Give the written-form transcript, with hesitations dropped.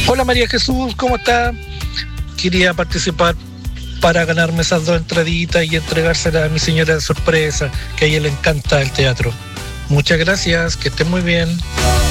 Hola María Jesús, ¿cómo está? Quería participar para ganarme esas 2 entraditas y entregárselas a mi señora de sorpresa, que a ella le encanta el teatro. Muchas gracias, que esté muy bien.